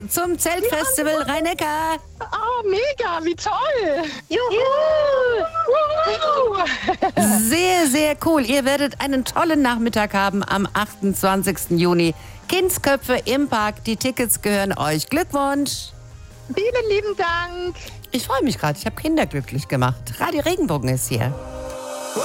zum Zeltfestival Rhein-Neckar. Oh, mega, wie toll. Juhu! Sehr, sehr cool. Ihr werdet einen tollen Nachmittag haben am 28. Juni. Kindsköpfe im Park. Die Tickets gehören euch. Glückwunsch. Vielen lieben Dank. Ich freue mich gerade. Ich habe Kinder glücklich gemacht. Radio Regenbogen ist hier.